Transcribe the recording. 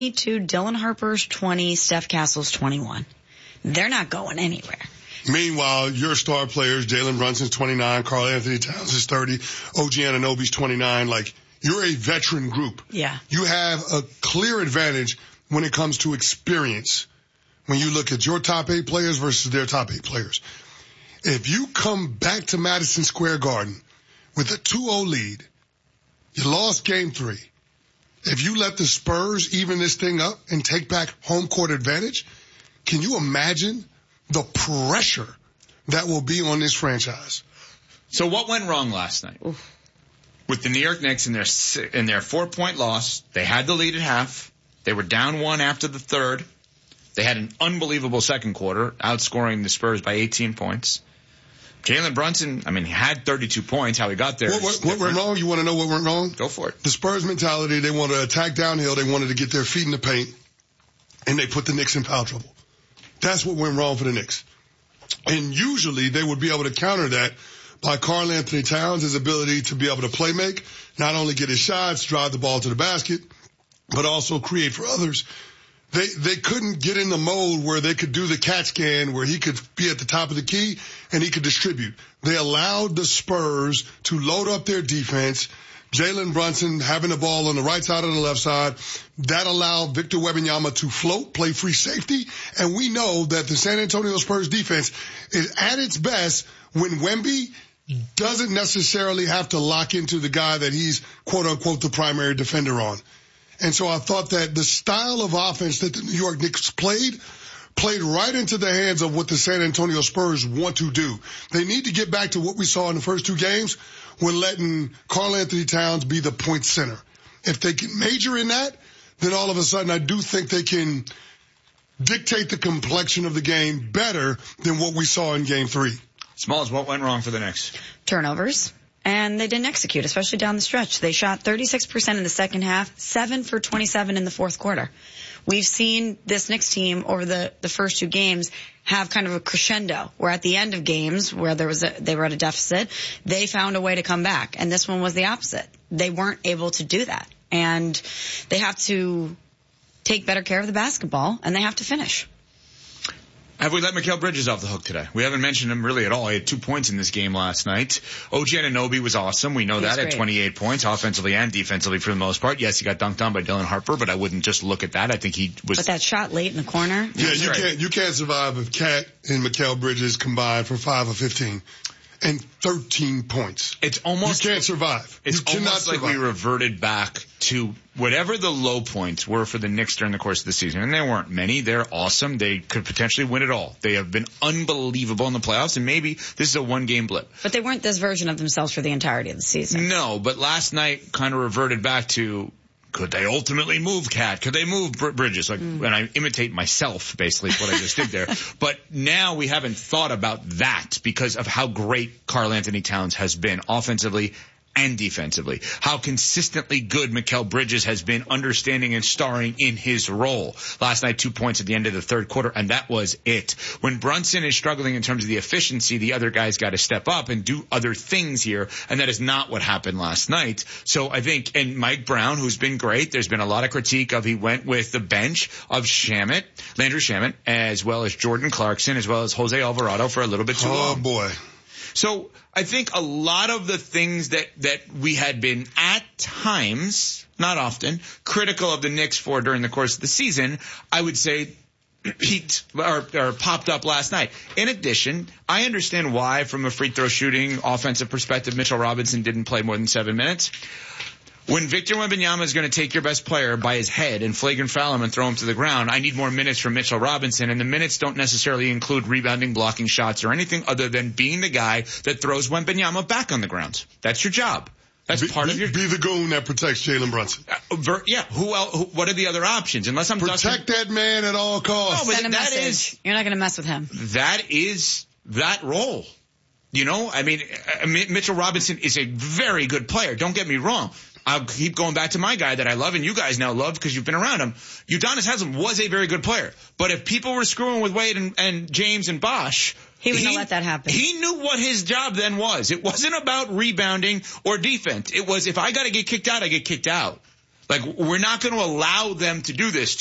to Dylan Harper's 20, Steph Castle's 21. They're not going anywhere. Meanwhile, your star players, Jalen Brunson's 29, Karl Anthony Towns is 30, OG Anunoby's 29. Like, you're a veteran group. Yeah. You have a clear advantage when it comes to experience. When you look at your top 8 players versus their top 8 players. If you come back to Madison Square Garden with a 2-0 lead, you lost game 3. If you let the Spurs even this thing up and take back home court advantage, can you imagine the pressure that will be on this franchise? So what went wrong last night? Oof. With the New York Knicks in their 4-point loss, they had the lead at half. They were down 1 after the third. They had an unbelievable second quarter, outscoring the Spurs by 18 points. Jalen Brunson, he had 32 points. How he got there. What went wrong? You want to know what went wrong? Go for it. The Spurs mentality, they want to attack downhill. They wanted to get their feet in the paint, and they put the Knicks in foul trouble. That's what went wrong for the Knicks. And usually they would be able to counter that by Karl Anthony Towns' ability to be able to play make, not only get his shots, drive the ball to the basket, but also create for others. They couldn't get in the mode where they could do the catch scan, where he could be at the top of the key and he could distribute. They allowed the Spurs to load up their defense. Jalen Brunson having the ball on the right side or the left side. That allowed Victor Wembanyama to float, play free safety. And we know that the San Antonio Spurs defense is at its best when Wemby doesn't necessarily have to lock into the guy that he's, quote unquote, the primary defender on. And so I thought that the style of offense that the New York Knicks played right into the hands of what the San Antonio Spurs want to do. They need to get back to what we saw in the first 2 games when letting Karl Anthony Towns be the point center. If they can major in that, then all of a sudden I do think they can dictate the complexion of the game better than what we saw in game 3. Smalls, what went wrong for the Knicks? Turnovers. And they didn't execute, especially down the stretch. They shot 36% in the second half, 7 for 27 in the fourth quarter. We've seen this Knicks team over the first 2 games have kind of a crescendo, where at the end of games where they were at a deficit, they found a way to come back. And this one was the opposite. They weren't able to do that. And they have to take better care of the basketball, and they have to finish. Have we let Mikal Bridges off the hook today? We haven't mentioned him really at all. He had 2 points in this game last night. OG Anunoby was awesome. We know that at 28 points, offensively and defensively for the most part. Yes, he got dunked on by Dylan Harper, but I wouldn't just look at that. I think he was... But that shot late in the corner? Yeah, you can't survive if Cat and Mikal Bridges combined for 5 of 15. And 13 points. It's almost... You can't survive. It's almost like we reverted back to whatever the low points were for the Knicks during the course of the season. And there weren't many. They're awesome. They could potentially win it all. They have been unbelievable in the playoffs, and maybe this is a one-game blip. But they weren't this version of themselves for the entirety of the season. No, but last night kind of reverted back to... Could they ultimately move Cat? Could they move Bridges? And I imitate myself, basically, is what I just did there. But now we haven't thought about that because of how great Karl Anthony Towns has been offensively and defensively. How consistently good Mikal Bridges has been understanding and starring in his role. Last night, 2 points at the end of the third quarter, and that was it. When Brunson is struggling in terms of the efficiency, the other guys got to step up and do other things here, and that is not what happened last night. So I think, and Mike Brown, who's been great, there's been a lot of critique of he went with the bench of Landry Shamet, as well as Jordan Clarkson, as well as Jose Alvarado for a little bit too long. Oh, boy. So I think a lot of the things that we had been at times, not often, critical of the Knicks for during the course of the season, I would say peaked or popped up last night. In addition, I understand why, from a free throw shooting offensive perspective, Mitchell Robinson didn't play more than 7 minutes. When Victor Wembanyama is going to take your best player by his head and flagrant foul him and throw him to the ground, I need more minutes from Mitchell Robinson, and the minutes don't necessarily include rebounding, blocking shots, or anything other than being the guy that throws Wembanyama back on the ground. That's your job. That's part of your... Be the goon that protects Jalen Brunson. Yeah. Who else? What are the other options? Unless I'm protect that man at all costs. No, but that is... You're not going to mess with him. That is that role. You know, I mean, Mitchell Robinson is a very good player. Don't get me wrong. I'll keep going back to my guy that I love and you guys now love because you've been around him. Udonis Haslem was a very good player. But if people were screwing with Wade and James and Bosh, he would not let that happen. He knew what his job then was. It wasn't about rebounding or defense. It was, if I got to get kicked out, I get kicked out. Like, we're not going to allow them to do this.